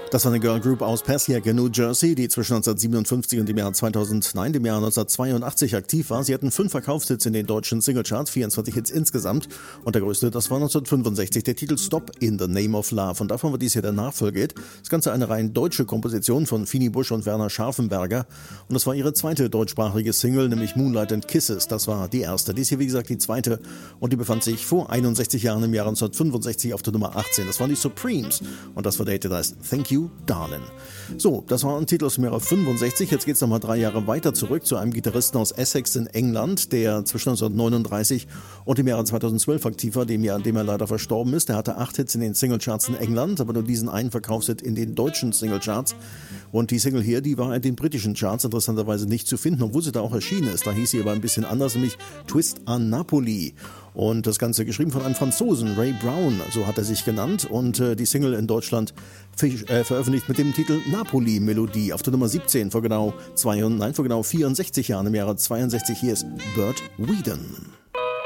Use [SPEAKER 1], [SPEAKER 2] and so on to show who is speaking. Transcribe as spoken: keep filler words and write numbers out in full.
[SPEAKER 1] Das war eine Girl Group aus Passaic in New Jersey, die zwischen neunzehnhundertsiebenundfünfzig und dem Jahr zweitausend, nein, dem Jahr neunzehnhundertzweiundachtzig aktiv war. Sie hatten fünf Verkaufshits in den deutschen Singlecharts, vierundzwanzig Hits insgesamt. Und der größte, das war neunzehnhundertfünfundsechzig, der Titel Stop in the Name of Love. Und davon war dies hier der Nachfolgehit. Das Ganze eine rein deutsche Komposition von Fini Busch und Werner Scharfenberger. Und das war ihre zweite deutschsprachige Single, nämlich Moonlight and Kisses. Das war die erste. Dies hier, wie gesagt, die zweite. Und die befand sich vor einundsechzig Jahren im Jahre neunzehnhundertfünfundsechzig auf der Nummer achtzehn. Das waren die Supremes. Und das war der Hit, der heißt Thank You, Darling. So, das war ein Titel aus dem Jahre fünfundsechzig. Jetzt geht es nochmal drei Jahre weiter zurück zu einem Gitarristen aus Essex in England, der zwischen neunzehnhundertneununddreißig und dem Jahre zweitausendzwölf aktiv war, dem Jahr, in dem er leider verstorben ist. Der hatte acht Hits in den Singlecharts in England, aber nur diesen einen Verkaufshit in den deutschen Singlecharts. Und die Single hier, die war in den britischen Charts interessanterweise nicht zu finden, obwohl sie da auch erschienen ist. Da hieß sie aber ein bisschen anders, nämlich Twist a Napoli. Und das Ganze geschrieben von einem Franzosen, Ray Brown, so hat er sich genannt. Und äh, die Single in Deutschland äh, veröffentlicht mit dem Titel Napoli-Melodie auf der Nummer siebzehn vor genau, zweihundert, nein, vor genau vierundsechzig Jahren im Jahre zweiundsechzig. Hier ist Bert Weedon.